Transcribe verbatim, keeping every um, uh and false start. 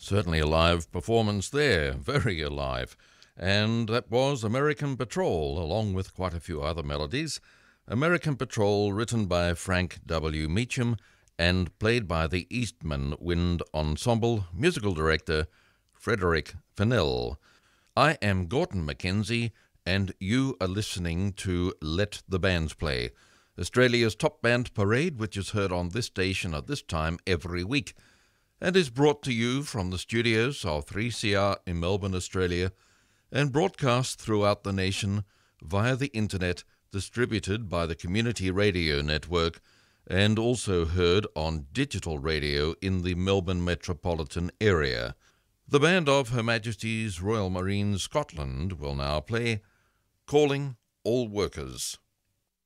Certainly a live performance there, very alive. And that was American Patrol, along with quite a few other melodies. American Patrol, written by Frank W. Meacham and played by the Eastman Wind Ensemble, musical director Frederick Fennell. I am Gordon Mackenzie, and you are listening to Let the Bands Play, Australia's top band parade, which is heard on this station at this time every week, and is brought to you from the studios of three C R in Melbourne, Australia, and broadcast throughout the nation via the internet, distributed by the Community Radio Network, and also heard on digital radio in the Melbourne metropolitan area. The band of Her Majesty's Royal Marines Scotland will now play Calling All Workers.